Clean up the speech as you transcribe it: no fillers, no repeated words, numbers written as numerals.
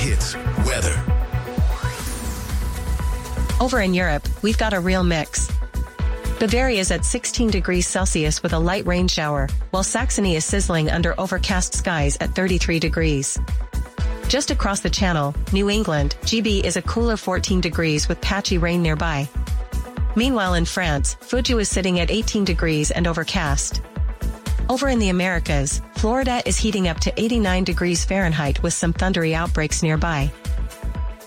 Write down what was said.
Hits weather. Over in Europe, we've got a real mix. Bavaria is at 16 degrees Celsius with a light rain shower, while Saxony is sizzling under overcast skies at 33 degrees. Just across the channel, New England, GB is a cooler 14 degrees with patchy rain nearby. Meanwhile in France, Fuju is sitting at 18 degrees and overcast. Over in the Americas, Florida is heating up to 89 degrees Fahrenheit with some thundery outbreaks nearby.